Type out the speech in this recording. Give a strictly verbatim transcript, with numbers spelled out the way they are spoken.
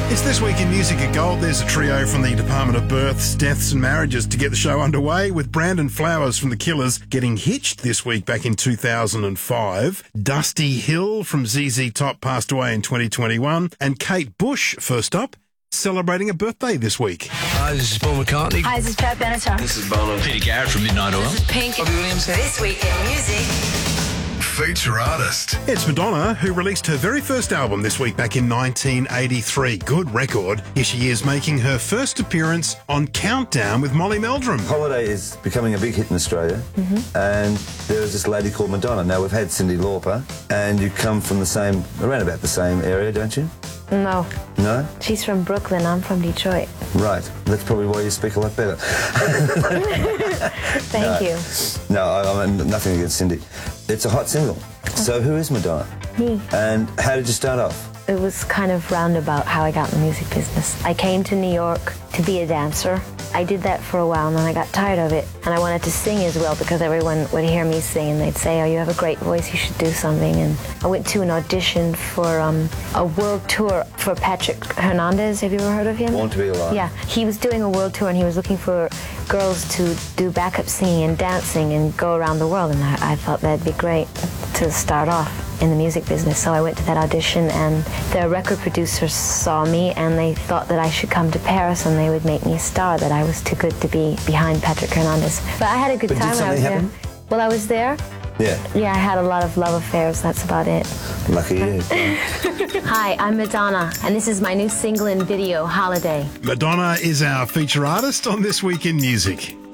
It's This Week in Music at Gold. There's a trio from the Department of Births, Deaths and Marriages to get the show underway, with Brandon Flowers from The Killers getting hitched this week back in two thousand five. Dusty Hill from Z Z Top passed away in twenty twenty-one. And Kate Bush, first up, celebrating a birthday this week. Hi, this is Paul McCartney. Hi, this is Pat Benatar. This is Bono. Peter Garrett from Midnight Oil. This is Pink. Bobby Williams. This Week in Music. Feature artist. It's Madonna, who released her very first album this week back in nineteen eighty-three. Good record. Here she is making her first appearance on Countdown with Molly Meldrum. Holiday is becoming a big hit in Australia, mm-hmm. and there is this lady called Madonna. Now, we've had Cyndi Lauper, and you come from the same, around about the same area, don't you? No. No? She's from Brooklyn, I'm from Detroit. Right. That's probably why you speak a lot better. Thank no. you. No, I, I mean, nothing against Cyndi. It's a hot single. So who is Madonna? Me. And how did you start off? It was kind of roundabout how I got in the music business. I came to New York to be a dancer. I did that for a while, and then I got tired of it. And I wanted to sing as well, because everyone would hear me sing, and they'd say, oh, you have a great voice, you should do something. And I went to an audition for um, a world tour for Patrick Hernandez. Have you ever heard of him? Born to Be Alive. Yeah. He was doing a world tour, and he was looking for girls to do backup singing and dancing and go around the world. And I, I thought that'd be great to start off in the music business. So I went to that audition, and the record producers saw me, and they thought that I should come to Paris and they would make me a star, that I was too good to be behind Patrick Hernandez. But I had a good but time did when I was happen? there. Well, I was there. Yeah. Yeah, I had a lot of love affairs, that's about it. Lucky you. Hi, I'm Madonna, and this is my new single and video, Holiday. Madonna is our feature artist on This Week in Music.